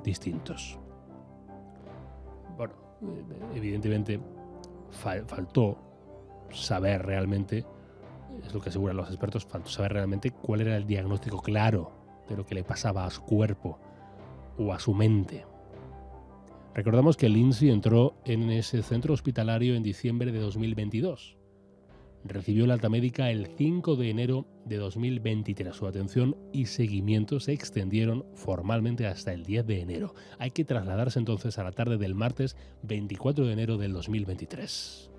distintos. Bueno, evidentemente faltó saber realmente, es lo que aseguran los expertos, faltó saber realmente cuál era el diagnóstico claro de lo que le pasaba a su cuerpo o a su mente. Recordamos que Lindsay entró en ese centro hospitalario en diciembre de 2022. Recibió la alta médica el 5 de enero de 2023. Su atención y seguimiento se extendieron formalmente hasta el 10 de enero. Hay que trasladarse entonces a la tarde del martes 24 de enero del 2023.